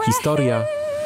Historia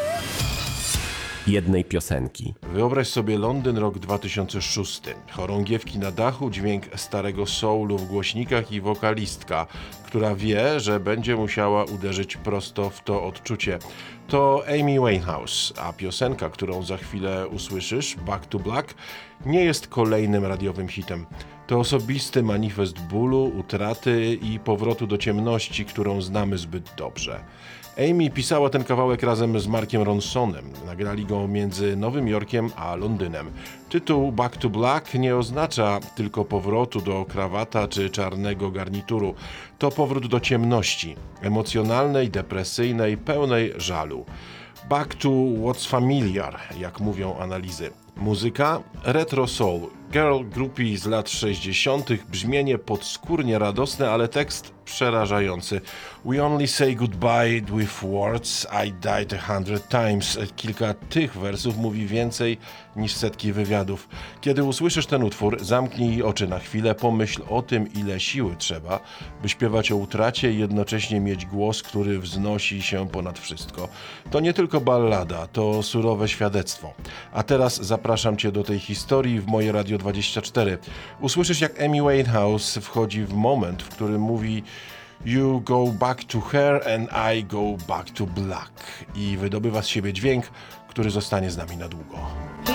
jednej piosenki. Wyobraź sobie Londyn, rok 2006. Chorągiewki na dachu, dźwięk starego soulu w głośnikach i wokalistka, która wie, że będzie musiała uderzyć prosto w to odczucie. To Amy Winehouse, a piosenka, którą za chwilę usłyszysz, Back to Black, nie jest kolejnym radiowym hitem. To osobisty manifest bólu, utraty i powrotu do ciemności, którą znamy zbyt dobrze. Amy pisała ten kawałek razem z Markiem Ronsonem. Nagrali go między Nowym Jorkiem a Londynem. Tytuł Back to Black nie oznacza tylko powrotu do krawata czy czarnego garnituru. To powrót do ciemności, emocjonalnej, depresyjnej, pełnej żalu. Back to what's familiar, jak mówią analizy. Muzyka retro soul, girl groupie z lat 60., brzmienie podskórnie radosne, ale tekst przerażający. We only say goodbye with words, I died 100 times. Kilka tych wersów mówi więcej niż setki wywiadów. Kiedy usłyszysz ten utwór, zamknij oczy na chwilę, pomyśl o tym, ile siły trzeba, by śpiewać o utracie i jednocześnie mieć głos, który wznosi się ponad wszystko. To nie tylko ballada, to surowe świadectwo. A teraz zapraszam Cię do tej historii w moje Radio 24. Usłyszysz, jak Amy Winehouse wchodzi w moment, w którym mówi You go back to her and I go back to black i wydobywa z siebie dźwięk, który zostanie z nami na długo.